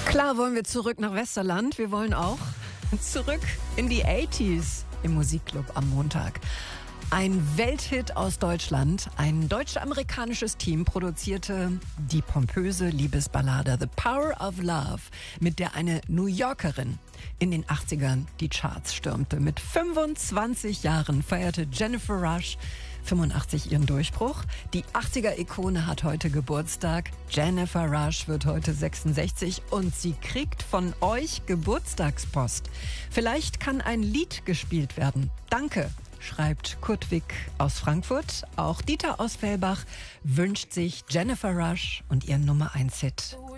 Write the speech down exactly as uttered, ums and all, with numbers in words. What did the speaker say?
Klar wollen wir zurück nach Westerland. Wir wollen auch zurück in die achtziger im Musikclub am Montag. Ein Welthit aus Deutschland, ein deutsch-amerikanisches Team produzierte die pompöse Liebesballade The Power of Love, mit der eine New Yorkerin in den achtzigern die Charts stürmte. Mit fünfundzwanzig Jahren feierte Jennifer Rush fünfundachtzig ihren Durchbruch. Die achtziger-Ikone hat heute Geburtstag. Jennifer Rush wird heute sechsundsechzig und sie kriegt von euch Geburtstagspost. Vielleicht kann ein Lied gespielt werden. Danke, schreibt Kurt Wick aus Frankfurt. Auch Dieter aus Fellbach wünscht sich Jennifer Rush und ihren Nummer eins Hit